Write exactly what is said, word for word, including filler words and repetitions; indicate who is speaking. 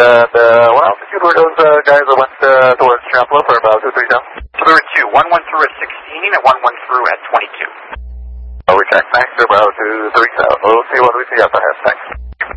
Speaker 1: And uh, what altitude were those uh, guys that went uh, towards Chapel for about two, three down?
Speaker 2: So there were two. One went through at sixteen and one went through at twenty-two.
Speaker 1: Oh, we checked. Thanks, about two, three south. We'll see what we see up ahead. Thanks.